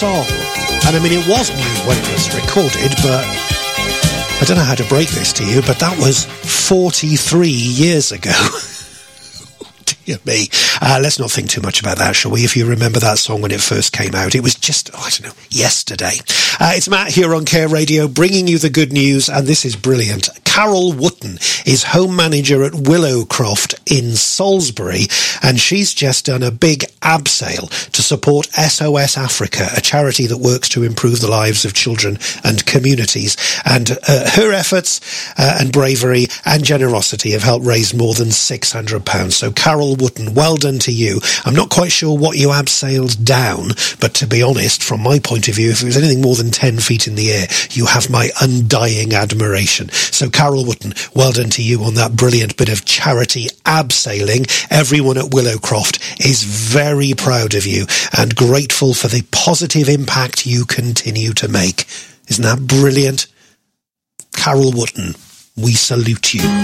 song. And I mean, it was new when it was recorded, but I don't know how to break this to you, but that was 43 years ago. Dear me. Let's not think too much about that, shall we? If you remember that song when it first came out, it was just, yesterday. It's Matt here on Care Radio, bringing you the good news, and this is brilliant. Carol Wootton is home manager at Willowcroft in Salisbury, and she's just done a big abseil to support SOS Africa, a charity that works to improve the lives of children and communities. And her efforts and bravery and generosity have helped raise more than £600. So Carol Wootton, well done to you. I'm not quite sure what you abseiled down, but to be honest, from my point of view, if it was anything more than 10 feet in the air, you have my undying admiration. So Carol Wootton, well done to you on that brilliant bit of charity abseiling. Everyone at Willowcroft is very proud of you and grateful for the positive impact you continue to make. Isn't that brilliant? Carol Wootton, we salute you.